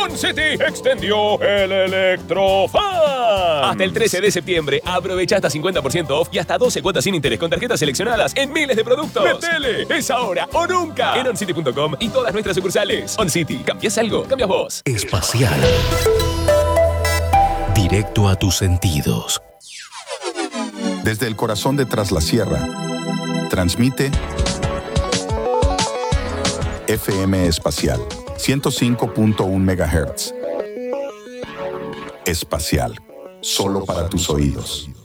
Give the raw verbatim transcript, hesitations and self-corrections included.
OnCity extendió el Electrofan. Hasta el trece de septiembre, aprovecha hasta cincuenta por ciento off y hasta doce cuotas sin interés con tarjetas seleccionadas en miles de productos. ¡Metele! ¡Es ahora o nunca! En oncity punto com y todas nuestras sucursales. OnCity. ¿Cambias algo? Cambias vos. Espacial. Directo a tus sentidos. Desde el corazón de Tras la Sierra, transmite F M Espacial, ciento cinco punto uno megahertz. Espacial, solo para tus oídos.